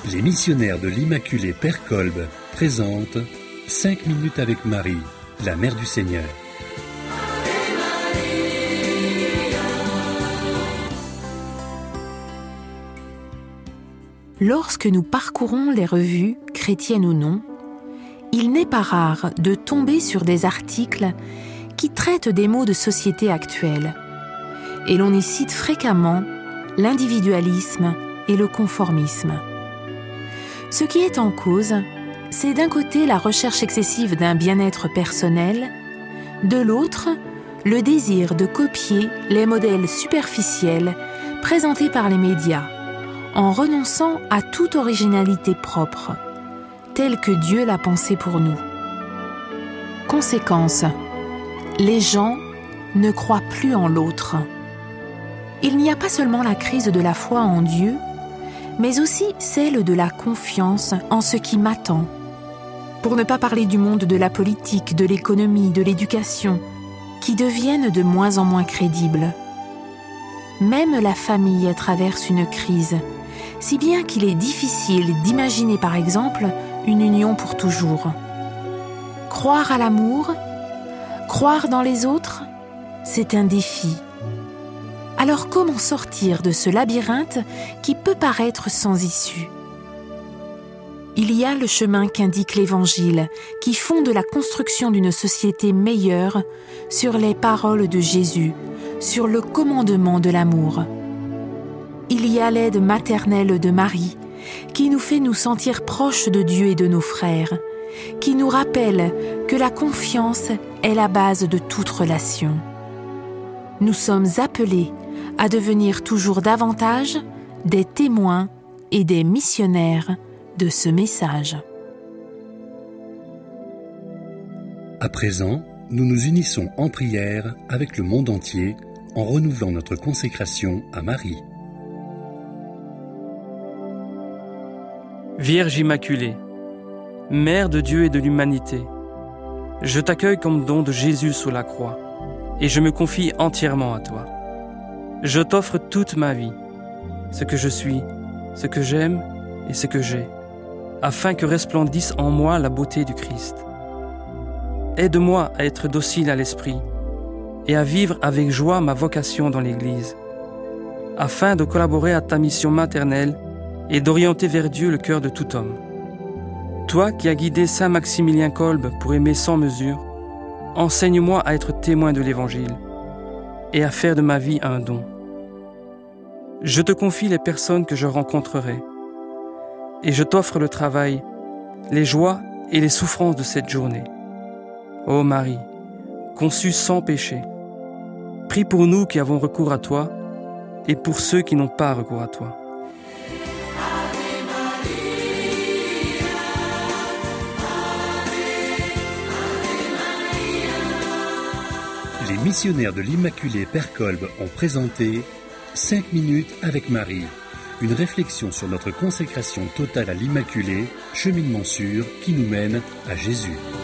Les missionnaires de l'Immaculée Père Kolb présentent 5 minutes avec Marie, la Mère du Seigneur. Lorsque nous parcourons les revues, chrétiennes ou non, il n'est pas rare de tomber sur des articles qui traitent des maux de société actuels. Et l'on y cite fréquemment l'individualisme et le conformisme. Ce qui est en cause, c'est d'un côté la recherche excessive d'un bien-être personnel, de l'autre, le désir de copier les modèles superficiels présentés par les médias, en renonçant à toute originalité propre, telle que Dieu l'a pensée pour nous. Conséquence, les gens ne croient plus en l'autre. Il n'y a pas seulement la crise de la foi en Dieu, mais aussi celle de la confiance en ce qui m'attend. Pour ne pas parler du monde de la politique, de l'économie, de l'éducation, qui deviennent de moins en moins crédibles. Même la famille traverse une crise, si bien qu'il est difficile d'imaginer par exemple une union pour toujours. Croire à l'amour, croire dans les autres, c'est un défi. Alors comment sortir de ce labyrinthe qui peut paraître sans issue ? Il y a le chemin qu'indique l'Évangile, qui fonde la construction d'une société meilleure sur les paroles de Jésus, sur le commandement de l'amour. Il y a l'aide maternelle de Marie, qui nous fait nous sentir proches de Dieu et de nos frères, qui nous rappelle que la confiance est la base de toute relation. Nous sommes appelés à devenir toujours davantage des témoins et des missionnaires de ce message. À présent, nous nous unissons en prière avec le monde entier en renouvelant notre consécration à Marie. Vierge Immaculée, Mère de Dieu et de l'humanité, je t'accueille comme don de Jésus sous la croix et je me confie entièrement à toi. Je t'offre toute ma vie, ce que je suis, ce que j'aime et ce que j'ai, afin que resplendisse en moi la beauté du Christ. Aide-moi à être docile à l'esprit et à vivre avec joie ma vocation dans l'Église, afin de collaborer à ta mission maternelle et d'orienter vers Dieu le cœur de tout homme. Toi qui as guidé Saint Maximilien Kolb pour aimer sans mesure, enseigne-moi à être témoin de l'Évangile et à faire de ma vie un don. Je te confie les personnes que je rencontrerai et je t'offre le travail, les joies et les souffrances de cette journée. Ô Marie, conçue sans péché, prie pour nous qui avons recours à toi et pour ceux qui n'ont pas recours à toi. Les missionnaires de l'Immaculée Père Kolb ont présenté 5 minutes avec Marie, une réflexion sur notre consécration totale à l'Immaculée, cheminement sûr qui nous mène à Jésus.